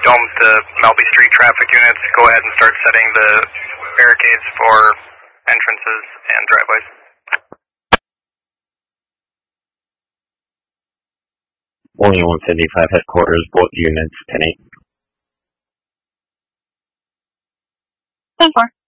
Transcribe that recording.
Dome to Melby Street traffic units, go ahead and start setting the barricades for entrances and driveways. Only 175 headquarters, both units, 10-8. 10-4.